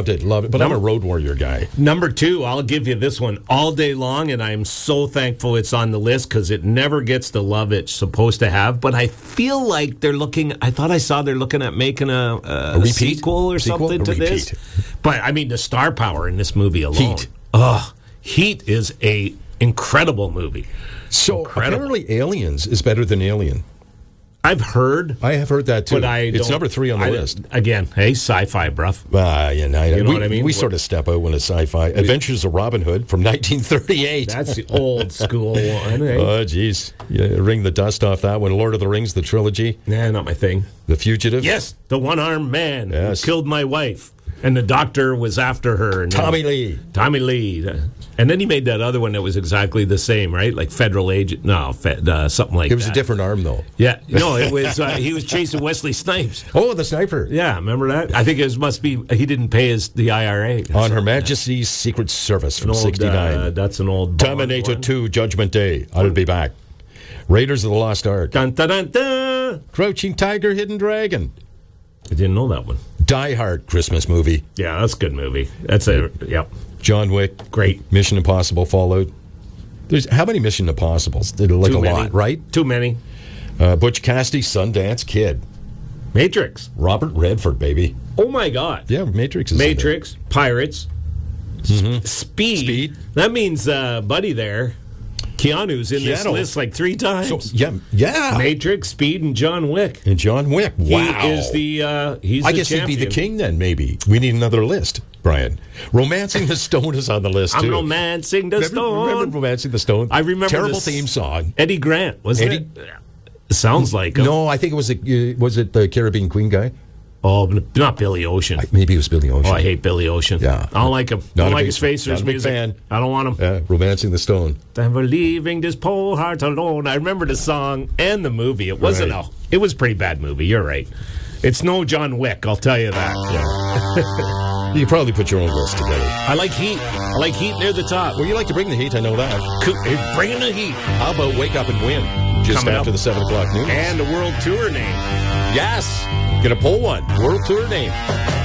Loved it. But I'm a Road Warrior guy. Number 2, I'll give you this one all day long, and I'm so thankful it's on the list because it never gets the love it's supposed to have. But I feel like they're looking. I thought I saw they're looking at making a repeat sequel or something to this. But I mean, the star power in this movie alone. Heat is a incredible movie. So apparently, Aliens is better than Alien. I have heard that too. But it's number 3 on the list. Again, hey, sci-fi, bruff. You know what I mean? We sort of step out when it's sci-fi. Adventures of Robin Hood from 1938. That's the old school one. Eh? Oh, jeez. Ring the dust off that one. Lord of the Rings, the trilogy. Nah, not my thing. The Fugitive. Yes, the one-armed man who killed my wife. And the doctor was after her. And Tommy Lee. And then he made that other one that was exactly the same, right? Like Federal Agent. No, something like that. It was a different arm, though. Yeah. No, it was. He was chasing Wesley Snipes. Oh, the sniper. Yeah, remember that? I think it must be. He didn't pay the IRA. On Her Majesty's Secret Service from 1969. That's an old. Terminator 2, Judgment Day. I'll be back. Raiders of the Lost Ark. Dun, dun, dun, dun. Crouching Tiger, Hidden Dragon. I didn't know that one. Die Hard Christmas movie. Yeah, that's a good movie. That's it. Yep. John Wick. Great. Mission Impossible Fallout. There's how many Mission Impossibles? Like a lot, right? Too many. Butch Cassidy, Sundance Kid. Matrix. Robert Redford, baby. Oh my God. Yeah, Matrix is Matrix. Pirates. Mm-hmm. Speed. That means Buddy there. Keanu's in this list like 3 times. So, yeah. Matrix, Speed, and John Wick. And John Wick. Wow. He is the he's I the guess champion. he'd be the king then, maybe. We need another list, Brian. Romancing the Stone is on the list, too. I'm romancing the stone. Remember Romancing the Stone? I remember terrible theme song. Eddie Grant, wasn't it? It sounds like him. No, I think it was the Caribbean Queen guy? Oh, not Billy Ocean. Maybe it was Billy Ocean. Oh, I hate Billy Ocean. Yeah. I don't like him. I don't like his face or his music. Fan. I don't want him. Romancing the Stone. Never leaving this poor heart alone. I remember the song and the movie. It wasn't it was a pretty bad movie. You're right. It's no John Wick, I'll tell you that. Yeah. You can probably put your own list together. I like Heat. I like Heat near the top. Well, you like to bring the heat, I know that. Bringing the heat. How about Wake Up and Win? Just Coming after up. the 7 o'clock news. And the world tour name. Yes. Gonna pull one. World tour name.